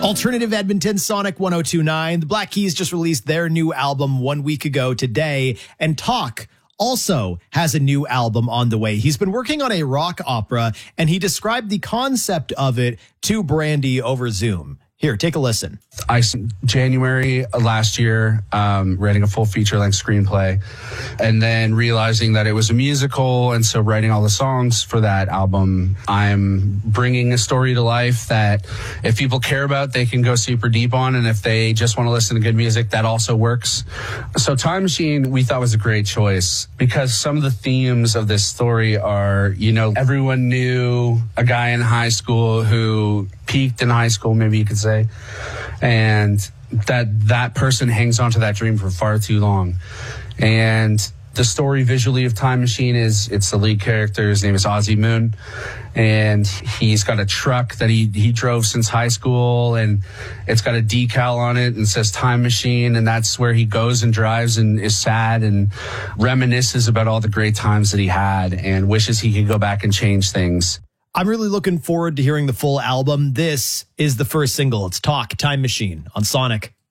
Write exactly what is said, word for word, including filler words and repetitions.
Alternative Edmonton, Sonic one oh two point nine. The Black Keys just released their new album one week ago today, and Talk also has a new album on the way. He's been working on a rock opera, and he described the concept of it to Brandy over Zoom. Here, take a listen. I, January last year, um, writing a full feature-length screenplay, and then realizing that it was a musical, and so writing all the songs for that album. I'm bringing a story to life that if people care about, they can go super deep on, and if they just want to listen to good music, that also works. So Time Machine, we thought was a great choice, because some of the themes of this story are, you know, everyone knew a guy in high school who peaked in high school, maybe you could say, and that that person hangs on to that dream for far too long. And the story visually of Time Machine is, it's the lead character, his name is Ozzy Moon, and he's got a truck that he, he drove since high school, and it's got a decal on it and says Time Machine, and that's where he goes and drives and is sad and reminisces about all the great times that he had and wishes he could go back and change things. I'm really looking forward to hearing the full album. This is the first single. It's Talk, Time Machine on Sonic.